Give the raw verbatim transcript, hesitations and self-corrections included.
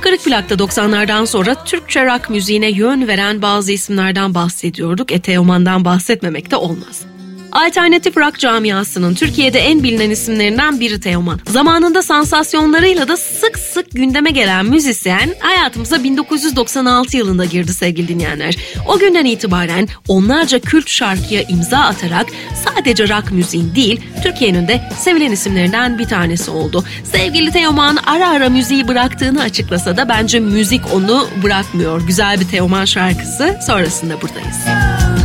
Kırık Plak'ta doksanlardan sonra Türkçe rock müziğine yön veren bazı isimlerden bahsediyorduk. E Teoman'dan bahsetmemek de olmaz. Alternatif rock camiasının Türkiye'de en bilinen isimlerinden biri Teoman. Zamanında sansasyonlarıyla da sık sık gündeme gelen müzisyen hayatımıza bin dokuz yüz doksan altı yılında girdi sevgili dinleyenler. O günden itibaren onlarca kült şarkıya imza atarak sadece rock müziğin değil, Türkiye'nin de sevilen isimlerinden bir tanesi oldu. Sevgili Teoman ara ara müziği bıraktığını açıklasa da bence müzik onu bırakmıyor. Güzel bir Teoman şarkısı sonrasında buradayız.